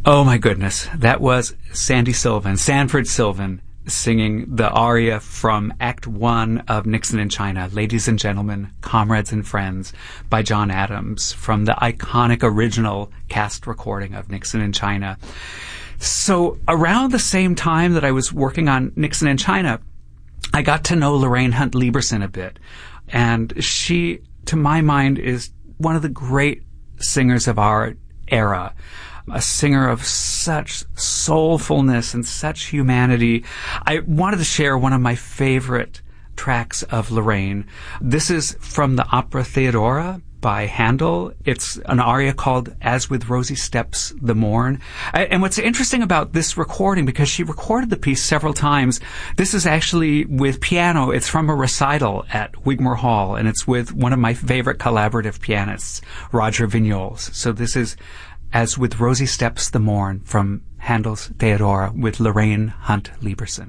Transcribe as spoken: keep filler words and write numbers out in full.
Oh my goodness. That was Sandy Sylvan, Sanford Sylvan, singing the aria from Act One of Nixon in China, Ladies and Gentlemen, Comrades and Friends, by John Adams, from the iconic original cast recording of Nixon in China. So around the same time that I was working on Nixon in China, I got to know Lorraine Hunt Lieberson a bit. And she, to my mind, is one of the great singers of our era. A singer of such soulfulness and such humanity. I wanted to share one of my favorite tracks of Lorraine. This is from the opera Theodora by Handel. It's an aria called As With Rosy Steps the Morn. And what's interesting about this recording, because she recorded the piece several times, this is actually with piano. It's from a recital at Wigmore Hall, and it's with one of my favorite collaborative pianists, Roger Vignoles. So this is As With Rosy Steps the Morn from Handel's Theodora with Lorraine Hunt Lieberson.